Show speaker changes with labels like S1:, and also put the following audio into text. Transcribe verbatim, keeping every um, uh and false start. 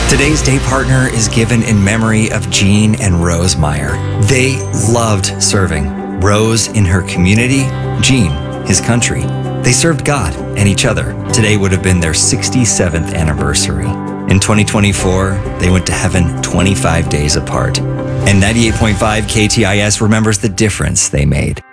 S1: Today's day partner is given in memory of Gene and Rose Meyer. They loved serving. Rose in her community, Gene, his country. They served God and each other. Today would have been their sixty-seventh anniversary. In twenty twenty-four, they went to heaven twenty-five days apart. And ninety-eight point five K T I S remembers the difference they made.